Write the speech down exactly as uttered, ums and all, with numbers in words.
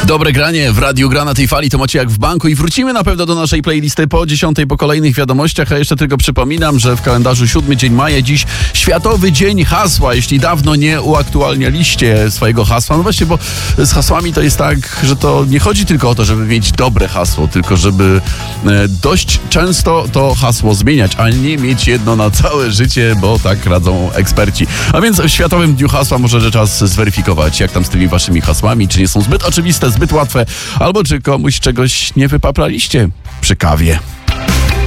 Dobre granie w Radiu Gra na tej fali, to macie jak w banku i wrócimy na pewno do naszej playlisty po dziesiątej, po kolejnych wiadomościach, a jeszcze tylko przypominam, że w kalendarzu siódmy dzień maja dziś Światowy Dzień Hasła. Jeśli dawno nie uaktualnialiście swojego hasła, no właśnie, bo z hasłami to jest tak, że to nie chodzi tylko o to, żeby mieć dobre hasło, tylko żeby dość często to hasło zmieniać, a nie mieć jedno na całe życie, bo tak radzą eksperci. A więc w Światowym Dniu Hasła może czas zweryfikować, jak tam z tymi waszymi hasłami, czy nie są zbyt oczywiste, zbyt łatwe, albo czy komuś czegoś nie wypapraliście przy kawie.